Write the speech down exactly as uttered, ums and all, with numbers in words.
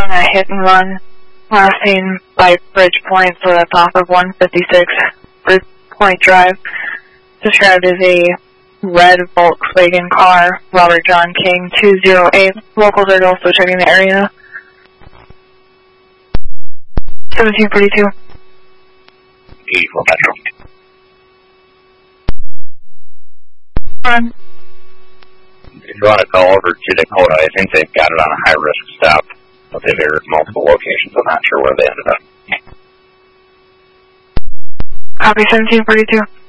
on a hit and run last seen by Bridge Point, so that's off of one fifty-six Bridge Point Drive, described as a red Volkswagen car, Robert John King, two oh eight. Locals are also checking the area. seventeen forty-two. eighty-four Metro. Run. If you want to call over to Dakota, I think they've got it on a high-risk stop, but they've aired multiple locations. I'm not sure where they ended up. Copy seventeen forty-two.